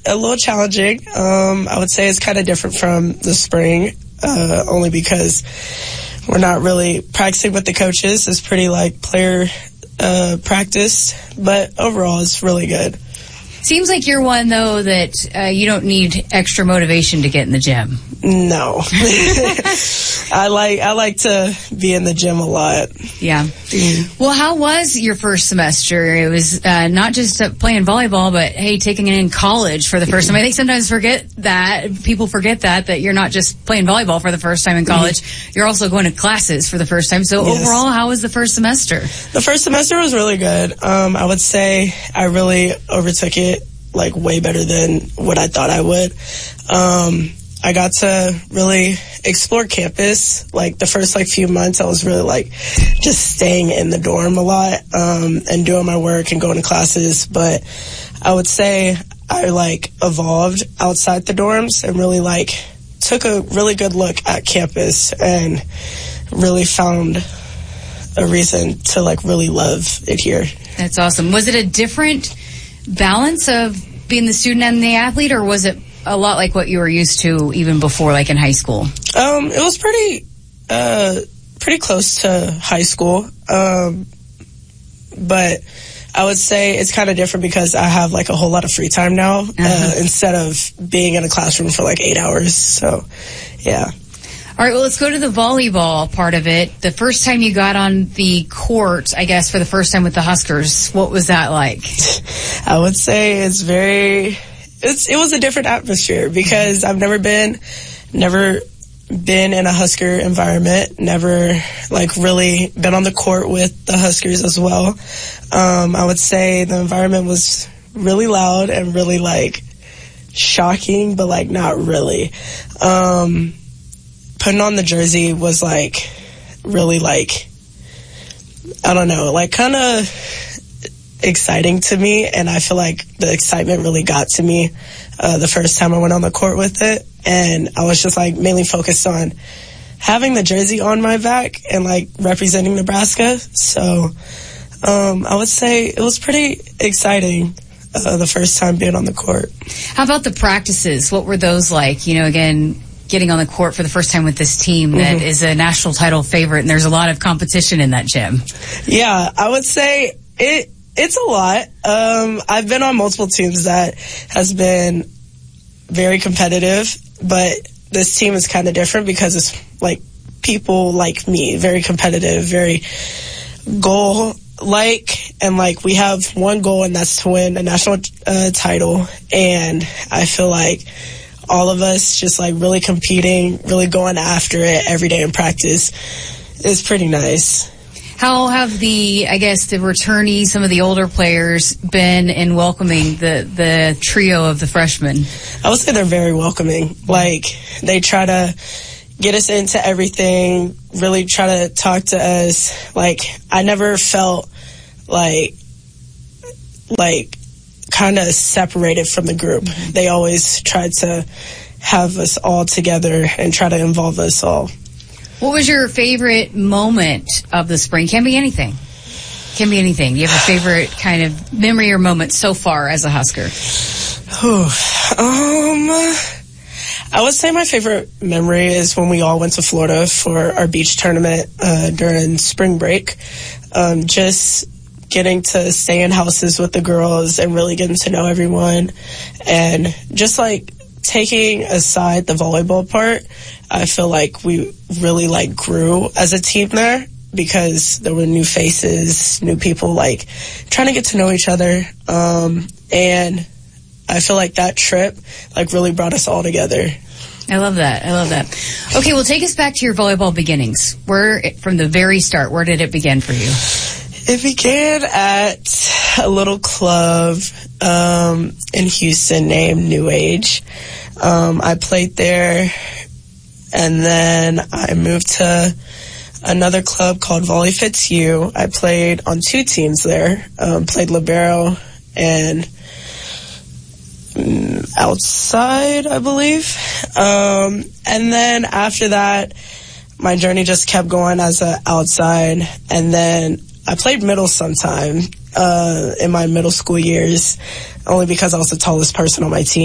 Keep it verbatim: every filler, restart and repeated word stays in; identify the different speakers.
Speaker 1: a little challenging. Um, I would say it's kind of different from the spring, uh, only because we're not really practicing with the coaches. It's pretty like player uh, practice, but overall it's really good.
Speaker 2: Seems like you're one, though, that uh, you don't need extra motivation to get in the gym.
Speaker 1: No. I like I like to be in the gym a lot.
Speaker 2: Yeah. Mm. Well, how was your first semester? It was uh, not just uh, playing volleyball, but, hey, taking it in college for the first time. I think sometimes forget that. People forget that, that you're not just playing volleyball for the first time in college. Mm-hmm. You're also going to classes for the first time. So yes. Overall, how was the first semester?
Speaker 1: The first semester was really good. Um, I would say I really overtook it like way better than what I thought I would. Um, I got to really explore campus. Like the first like few months, I was really like just staying in the dorm a lot, um, and doing my work and going to classes. But I would say I like evolved outside the dorms and really like took a really good look at campus and really found a reason to like really love it here.
Speaker 2: That's awesome. Was it a different balance of being the student and the athlete, or was it a lot like what you were used to even before, like in high school?
Speaker 1: Um, it was pretty, uh, pretty close to high school. Um, but I would say it's kind of different because I have like a whole lot of free time now, uh-huh. uh, instead of being in a classroom for like eight hours. So, yeah.
Speaker 2: All right, well, let's go to the volleyball part of it. The first time you got on the court, I guess, for the first time with the Huskers, what was that like?
Speaker 1: I would say it's very, it's, it was a different atmosphere because I've never been, never been in a Husker environment, never, like, really been on the court with the Huskers as well. Um, I would say the environment was really loud and really, like, shocking, but, like, not really. Um... Putting on the jersey was, like, really, like, I don't know, like, kind of exciting to me, and I feel like the excitement really got to me uh, the first time I went on the court with it, and I was just, like, mainly focused on having the jersey on my back and, like, representing Nebraska, so um, I would say it was pretty exciting. Uh, the first time being on the court.
Speaker 2: How about the practices? What were those like? You know, again, getting on the court for the first time with this team that mm-hmm. is a national title favorite, and there's a lot of competition in that gym.
Speaker 1: Yeah, I would say it. It's a lot. Um, I've been on multiple teams that has been very competitive, but this team is kind of different because it's like people like me, very competitive, very goal-like, and like we have one goal, and that's to win a national uh, title, and I feel like all of us just like really competing, really going after it every day in practice is pretty nice.
Speaker 2: How have the, I guess, the returnees, some of the older players, been in welcoming the, the trio of the freshmen?
Speaker 1: I would say they're very welcoming. Like, they try to get us into everything, really try to talk to us. Like, I never felt like, like, kind of separated from the group. Mm-hmm. They always tried to have us all together and try to involve us all.
Speaker 2: What was your favorite moment of the spring? Can be anything. Can be anything. Do you have a favorite kind of memory or moment so far as a Husker?
Speaker 1: um, I would say my favorite memory is when we all went to Florida for our beach tournament uh, during spring break. Um, just getting to stay in houses with the girls and really getting to know everyone, and just like taking aside the volleyball part, I feel like we really like grew as a team there because there were new faces, new people, like trying to get to know each other, um, and I feel like that trip like really brought us all together.
Speaker 2: I love that. I love that. Okay, well, take us back to your volleyball beginnings. Where, from the very start, where did it begin for you?
Speaker 1: It began at a little club um, in Houston named New Age. Um, I played there, and then I moved to another club called Volley Fits U. I played on two teams there, um, played libero and um, outside, I believe. Um, and then after that, my journey just kept going as an outside, and then I played middle sometime uh, in my middle school years, only because I was the tallest person on my team.